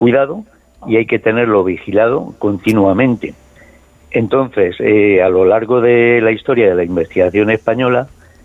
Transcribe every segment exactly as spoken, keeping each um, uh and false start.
cuidado y hay que tenerlo vigilado continuamente. Entonces, eh, a lo largo de la historia de la investigación española,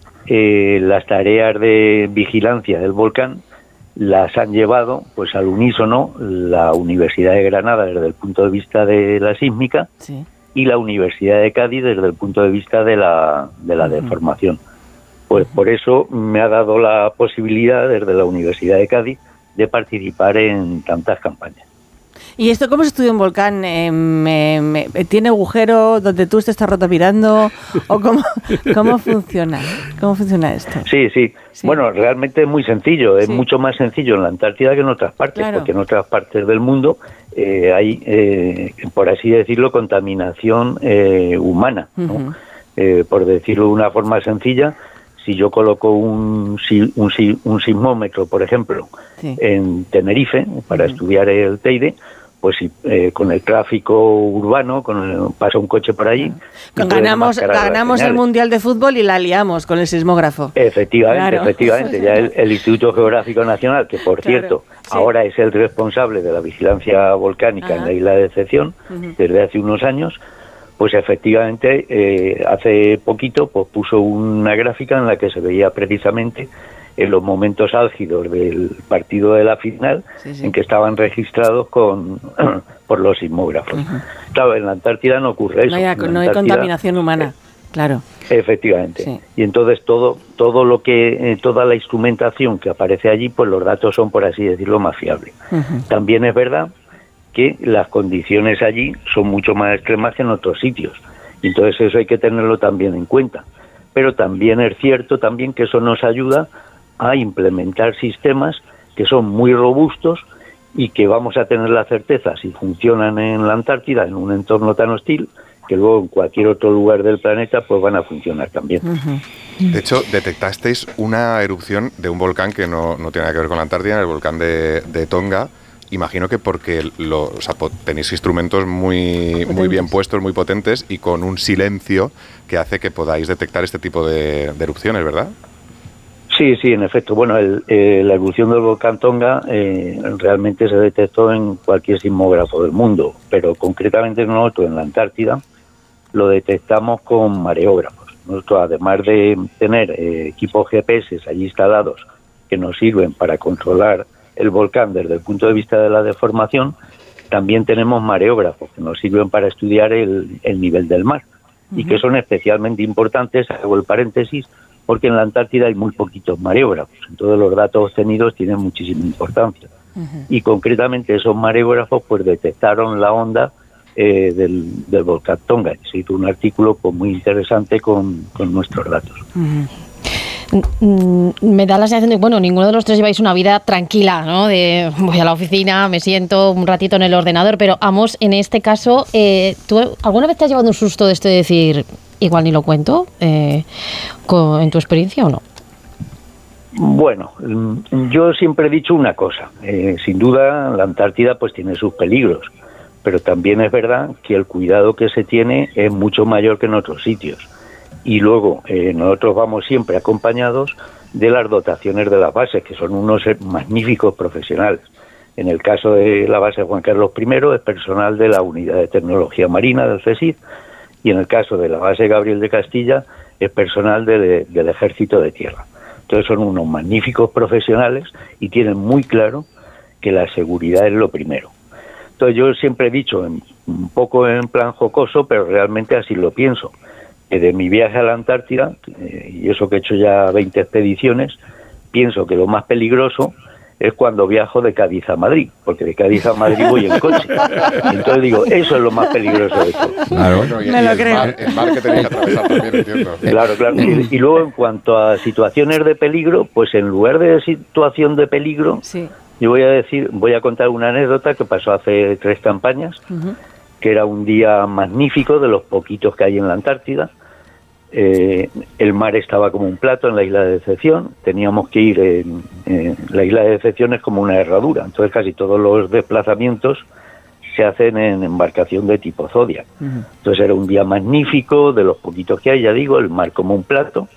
eh, las tareas de vigilancia del volcán las han llevado pues al unísono la Universidad de Granada desde el punto de vista de la sísmica, sí, y la Universidad de Cádiz desde el punto de vista de la, de la uh-huh. deformación. Pues uh-huh. por eso me ha dado la posibilidad desde la Universidad de Cádiz de participar en tantas campañas. ¿Y esto cómo se estudia un volcán? Eh, me, me, ¿Tiene agujero donde tú te estás roto mirando? ¿O cómo, cómo funciona? ¿Cómo funciona esto? Sí, sí, sí. Bueno, realmente es muy sencillo. Es sí. mucho más sencillo en la Antártida que en otras partes, claro. porque en otras partes del mundo eh, hay, eh, por así decirlo, contaminación eh, humana, ¿no? Uh-huh. Eh, por decirlo de una forma sencilla, si yo coloco un, un, un sismómetro, por ejemplo, sí. en Tenerife, para uh-huh. estudiar el Teide, pues si eh, con el tráfico urbano, con el, pasa un coche por allí... Uh-huh. Ganamos, ganamos el Mundial de Fútbol y la liamos con el sismógrafo. Efectivamente, claro. efectivamente. Ya el, el Instituto Geográfico Nacional, que por claro. cierto, sí. ahora es el responsable de la vigilancia volcánica uh-huh. en la isla de Decepción, uh-huh. desde hace unos años, pues efectivamente, eh, hace poquito pues puso una gráfica en la que se veía precisamente en los momentos álgidos del partido de la final, sí, sí. en que estaban registrados con por los sismógrafos. Uh-huh. Claro, en la Antártida no ocurre eso. No hay, no hay contaminación humana, eh, claro. Efectivamente. Sí. Y entonces todo todo lo que eh, toda la instrumentación que aparece allí, pues los datos son, por así decirlo, más fiables. Uh-huh. También es verdad que las condiciones allí son mucho más extremas que en otros sitios. Y entonces eso hay que tenerlo también en cuenta. Pero también es cierto también que eso nos ayuda a implementar sistemas que son muy robustos y que vamos a tener la certeza, si funcionan en la Antártida, en un entorno tan hostil, que luego en cualquier otro lugar del planeta pues van a funcionar también. Uh-huh. De hecho, detectasteis una erupción de un volcán que no, no tiene nada que ver con la Antártida, el volcán de, de Tonga. Imagino que porque lo, o sea, tenéis instrumentos muy, muy bien puestos, muy potentes y con un silencio que hace que podáis detectar este tipo de, de erupciones, ¿verdad? Sí, sí, en efecto. Bueno, el, eh, la erupción del volcán Tonga eh, realmente se detectó en cualquier sismógrafo del mundo, pero concretamente nosotros en la Antártida lo detectamos con mareógrafos. Nosotros, además de tener eh, equipos G P S allí instalados que nos sirven para controlar el volcán desde el punto de vista de la deformación, también tenemos mareógrafos que nos sirven para estudiar el, el nivel del mar uh-huh. y que son especialmente importantes, hago el paréntesis, porque en la Antártida hay muy poquitos mareógrafos, entonces los datos obtenidos tienen muchísima importancia. Uh-huh. Y concretamente esos mareógrafos pues detectaron la onda eh, del, del volcán Tonga. Se hizo un artículo pues, muy interesante con, con nuestros datos. Uh-huh. Me da la sensación de, bueno, ninguno de los tres lleváis una vida tranquila, ¿no? De voy a la oficina, me siento un ratito en el ordenador, pero Amos, en este caso, eh, ¿tú alguna vez te has llevado un susto de esto de decir, igual ni lo cuento, eh, con, en tu experiencia o no? Bueno, yo siempre he dicho una cosa, eh, sin duda la Antártida pues tiene sus peligros, pero también es verdad que el cuidado que se tiene es mucho mayor que en otros sitios. Y luego eh, nosotros vamos siempre acompañados de las dotaciones de las bases, que son unos magníficos profesionales. En el caso de la base Juan Carlos primero es personal de la Unidad de Tecnología Marina del CSIC, y en el caso de la base Gabriel de Castilla es personal de, del Ejército de Tierra. Entonces son unos magníficos profesionales y tienen muy claro que la seguridad es lo primero. Entonces yo siempre he dicho, en, un poco en plan jocoso, pero realmente así lo pienso, que de mi viaje a la Antártida, eh, y eso que he hecho ya veinte expediciones, pienso que lo más peligroso es cuando viajo de Cádiz a Madrid, porque de Cádiz a Madrid voy en coche. Entonces digo, eso es lo más peligroso de todo. Claro, bueno, y, Me y lo el, creo. mar, el mar que tenéis que atravesar también, entiendo. Claro, claro. Y, y luego en cuanto a situaciones de peligro, pues en lugar de situación de peligro, sí. yo voy a decir, voy a contar una anécdota que pasó hace tres campañas, uh-huh. que era un día magnífico, de los poquitos que hay en la Antártida. Eh, el mar estaba como un plato en la isla de Decepción, teníamos que ir en, en la isla de Decepción es como una herradura, entonces casi todos los desplazamientos se hacen en embarcación de tipo Zodiac. Uh-huh. Entonces era un día magnífico, de los poquitos que hay, ya digo, el mar como un plato,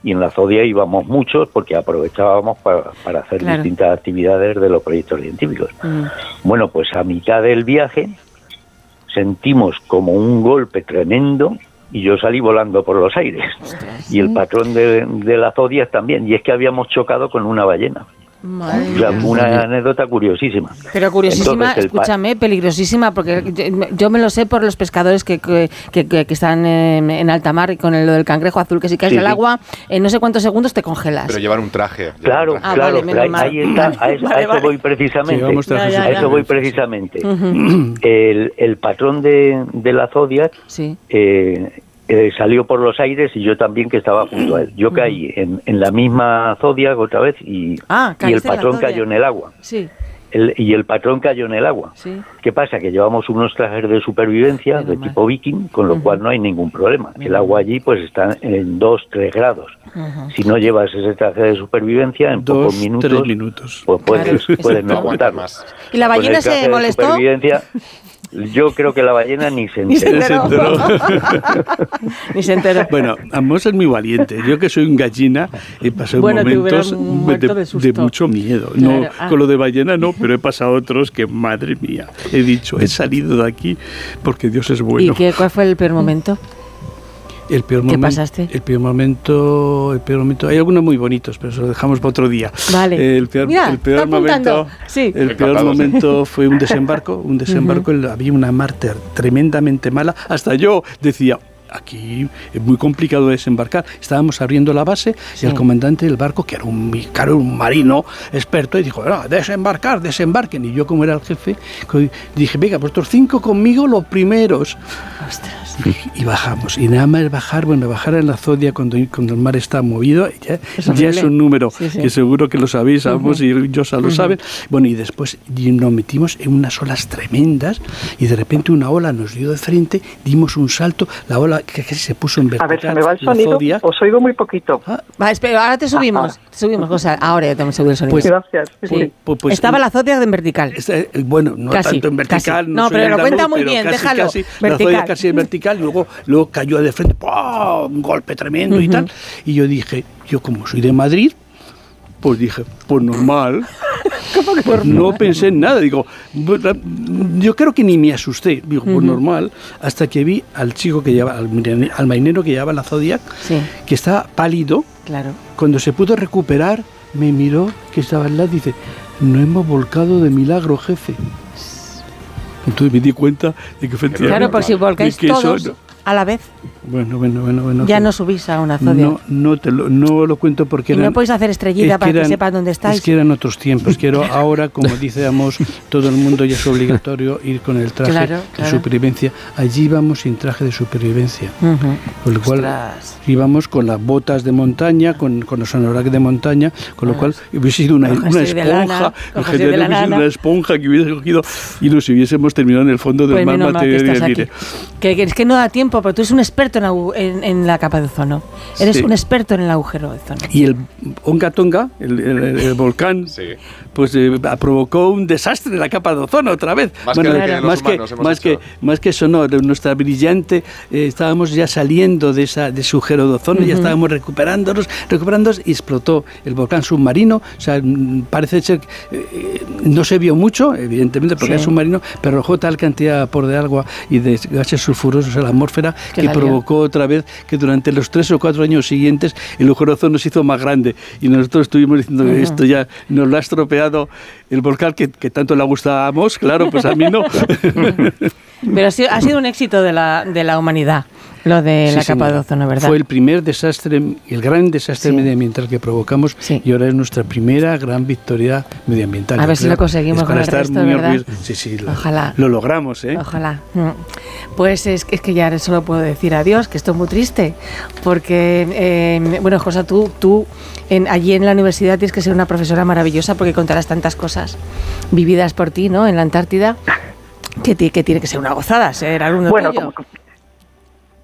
y en la Zodia íbamos muchos porque aprovechábamos para, para hacer claro. distintas actividades de los proyectos científicos. Mm. Bueno, pues a mitad del viaje sentimos como un golpe tremendo y yo salí volando por los aires. Ostras, y el patrón de, de la Zodia también, y es que habíamos chocado con una ballena. Madre o sea, una anécdota curiosísima. Pero curiosísima, Entonces, escúchame, peligrosísima, porque yo, yo me lo sé por los pescadores que, que, que, que están en, en alta mar y con el, lo del cangrejo azul, que si caes sí, al sí. agua, en no sé cuántos segundos te congelas. Pero llevan un traje. Claro, un traje. Ah, claro, vale, ahí, ahí está, a eso, vale, a eso vale. voy precisamente. Sí, ya, ya, a eso ya. voy precisamente. Uh-huh. el, el patrón de, de la Zodiac sí. eh, Eh, salió por los aires y yo también, que estaba junto a él. Yo caí en, en la misma Zodiac otra vez y, ah, y el patrón cayó en el agua. Sí. El, y el patrón cayó en el agua. Sí. ¿Qué pasa? Que llevamos unos trajes de supervivencia Pero de mal. tipo viking, con lo uh-huh. cual no hay ningún problema. Uh-huh. El agua allí pues está en dos, tres grados. Uh-huh. Si no llevas ese traje de supervivencia, en dos, pocos minutos, tres minutos. pues puedes, claro, puedes no aguantar más. ¿Y la ballena se molestó? Yo creo que la ballena ni se enteró. Ni se enteró. Bueno, Amos es muy valiente. Yo, que soy un gallina, he pasado bueno, momentos un de, de, de mucho miedo. Claro. No, ah. Con lo de ballena no, pero he pasado otros que, madre mía, he dicho, he salido de aquí porque Dios es bueno. ¿Y qué, cuál fue el peor momento? El peor ¿Qué momento, pasaste? El peor momento, el peor momento. Hay algunos muy bonitos, pero eso lo dejamos para otro día. Vale. El peor, Mira, el peor momento, sí. el peor momento fue un desembarco, un desembarco. Uh-huh. Había una mar tremendamente mala. Hasta yo decía, aquí es muy complicado desembarcar. Estábamos abriendo la base sí. y el comandante del barco, que era un, claro, un marino experto, y dijo, no, desembarcar, desembarquen. Y yo, como era el jefe, dije, venga, vosotros cinco conmigo, los primeros. Ostras. Y, y bajamos. Y nada más bajar, bueno, bajar en la Zodia cuando, cuando el mar está movido, ya es, ya es un número sí, sí. que seguro que lo sabéis, ambos, uh-huh. y Josa lo uh-huh. saben. Bueno, y después nos metimos en unas olas tremendas y de repente una ola nos dio de frente, dimos un salto, la ola que, que se puso en vertical. A ver, se me va el sonido, Zodia. Os oigo muy poquito. Ah. Va, espera, ahora te subimos, te subimos, cosa. Ahora ya te hemos subido el sonido. Pues, gracias. Sí. Pues, pues, Estaba la Zodia en vertical. Está, bueno, no casi, tanto en vertical. Casi. No, no pero lo cuenta muy bien, casi, déjalo. Casi, vertical. La Zodia casi en vertical, luego, luego cayó de frente, ¡oh! Un golpe tremendo uh-huh. y tal. Y yo dije, yo como soy de Madrid, pues dije, pues normal. ¿Cómo que pues no pensé en nada. Digo, yo creo que ni me asusté. Digo, pues uh-huh. normal. Hasta que vi al chico que llevaba, al, al marinero que llevaba la Zodiac, sí. que estaba pálido. Claro. Cuando se pudo recuperar, me miró, que estaba al lado, y dice, no hemos volcado de milagro, jefe. Entonces me di cuenta de que efectivamente... Claro, pues si volcáis todos eso, a la vez. Bueno, bueno, bueno, bueno. Ya no subís a una Zodia. No, no, te lo, no lo cuento porque... Y eran, no podéis hacer estrellita es para que, eran, que sepan dónde estáis. Es que eran otros tiempos. Quiero ahora, como decíamos, todo el mundo ya es obligatorio ir con el traje claro, claro. de supervivencia. Allí íbamos sin traje de supervivencia. Uh-huh. Con lo cual Ostras. íbamos con las botas de montaña, con, con los anoraks de montaña, con lo cual hubiese sido una, una esponja, hubiese sido una esponja que hubiese cogido y nos hubiésemos terminado en el fondo del pues mar material. Que, que es que no da tiempo, pero tú eres un experto en, en, en la capa de ozono. Eres sí. un experto en el agujero de ozono. Y el Onga Tonga, el, el, el volcán, sí. pues eh, provocó un desastre en la capa de ozono otra vez. Más bueno, que, que más, que, más, que, más que eso, no, nuestra brillante, eh, estábamos ya saliendo de, esa, de ese agujero de ozono, uh-huh. ya estábamos recuperándonos, recuperándonos y explotó el volcán submarino. O sea, parece ser que eh, no se vio mucho, evidentemente, porque sí. es submarino, pero arrojó tal cantidad por de agua y de gases sulfurosos a la atmósfera que, que provocó otra vez que durante los tres o cuatro años siguientes el agujero de ozono se hizo más grande y nosotros estuvimos diciendo que uh-huh. esto ya nos lo ha estropeado el volcán que, que tanto le gustábamos, claro, pues a mí no. Pero ha sido, ha sido un éxito de la, de la humanidad, lo de sí, la capa de ozono, ¿verdad? Fue el primer desastre, el gran desastre sí. medioambiental que provocamos sí. y ahora es nuestra primera gran victoria medioambiental. A ver si lo conseguimos con el resto, ¿verdad? Sí, sí, lo, Ojalá. lo logramos, ¿eh? Ojalá. Pues es, es que ya solo puedo decir adiós, que estoy muy triste, porque, eh, bueno, Josa, tú, tú en, allí en la universidad tienes que ser una profesora maravillosa porque contarás tantas cosas vividas por ti, ¿no?, en la Antártida, que, que tiene que ser una gozada ser alumno bueno, tuyo. Como,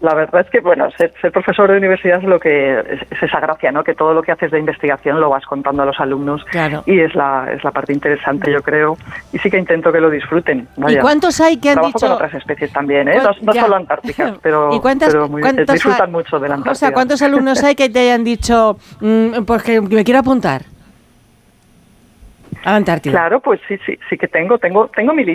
La verdad es que, bueno, ser, ser profesor de universidad es lo que es, es esa gracia, ¿no? Que todo lo que haces de investigación lo vas contando a los alumnos, claro. y es la es la parte interesante, yo creo, y sí que intento que lo disfruten. Vaya. ¿Y cuántos hay que han Trabajo dicho? con otras especies también, ¿eh? No, no solo antárticas, pero, ¿Y cuántas, pero muy, disfrutan mucho de la Antártida. O sea, ¿cuántos alumnos hay que te hayan dicho, mmm, pues que me quiero apuntar a la Antártida? Claro, pues sí, sí, sí que tengo, tengo, tengo mi